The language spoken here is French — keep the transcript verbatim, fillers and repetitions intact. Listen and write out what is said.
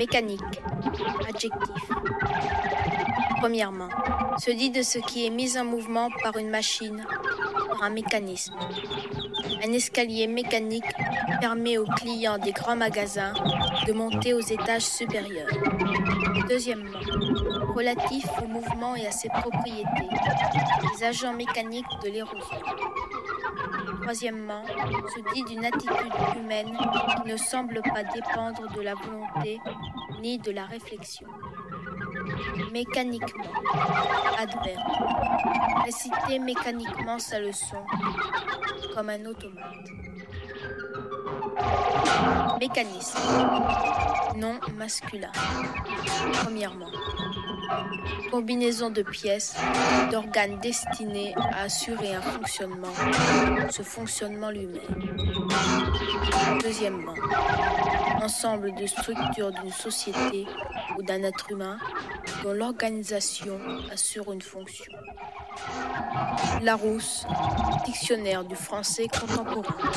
Mécanique. Adjectif. Premièrement, se dit de ce qui est mis en mouvement par une machine, par un mécanisme. Un escalier mécanique permet aux clients des grands magasins de monter aux étages supérieurs. Deuxièmement, relatif au mouvement et à ses propriétés, les agents mécaniques de l'érosion. Troisièmement, se dit d'une attitude humaine qui ne semble pas dépendre de la volonté ni de la réflexion. Mécaniquement, adverbe. Réciter mécaniquement sa leçon, comme un automate. Mécanisme. Nom masculin. Premièrement, combinaison de pièces, d'organes destinés à assurer un fonctionnement, ce fonctionnement lui-même. Deuxièmement, ensemble de structures d'une société ou d'un être humain dont l'organisation assure une fonction. Larousse, dictionnaire du français contemporain.